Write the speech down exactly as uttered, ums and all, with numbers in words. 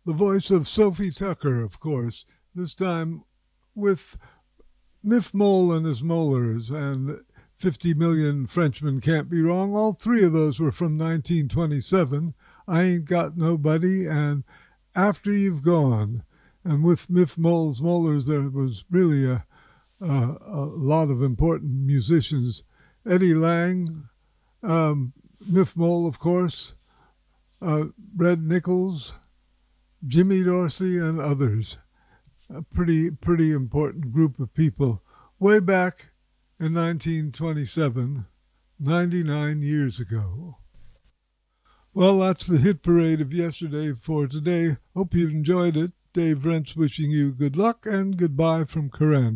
the voice of Sophie Tucker, of course, this time with Miff Mole and his Molars and fifty million Frenchmen Can't Be Wrong. All three of those were from nineteen twenty-seven. I Ain't Got Nobody and After You've Gone. And with Miff Mole's Molars, there was really a, a, a lot of important musicians. Eddie Lang, um, Miff Mole, of course, uh, Red Nichols, Jimmy Dorsey, and others. A pretty, pretty important group of people. Way back in nineteen twenty-seven, ninety-nine years ago. Well, that's the hit parade of yesterday for today. Hope you enjoyed it. Dave Rentz wishing you good luck and goodbye from Coranda.